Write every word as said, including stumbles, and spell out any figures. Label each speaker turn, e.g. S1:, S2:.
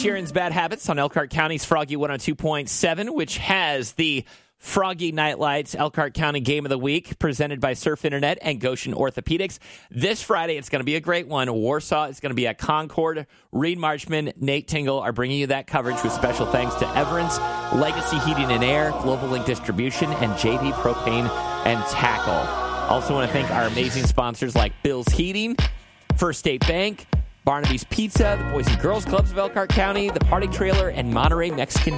S1: Sheeran's Bad Habits on Elkhart County's Froggy one oh two point seven, which has the Froggy Nightlights Elkhart County Game of the Week presented by Surf Internet and Goshen Orthopedics. This Friday, it's going to be a great one. Warsaw is going to be at Concord. Reed Marchman, Nate Tingle are bringing you that coverage with special thanks to Everence, Legacy Heating and Air, Global Link Distribution, and J D Propane and Tackle. Also want to thank our amazing sponsors like Bill's Heating, First State Bank, Barnaby's Pizza, the Boys and Girls Clubs of Elkhart County, the Party Trailer, and Monterey Mexican